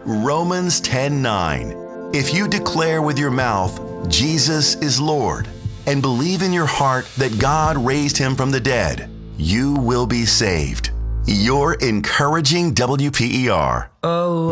Romans 10:9. If you declare with your mouth, Jesus is Lord, and believe in your heart that God raised him from the dead, you will be saved. You're encouraging WPER. Oh,